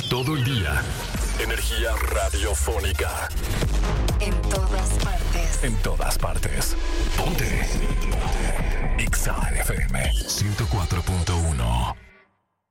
Todo el día. Energía radiofónica. En todas partes. En todas partes. Ponte. Ponte. Exa FM 104.9.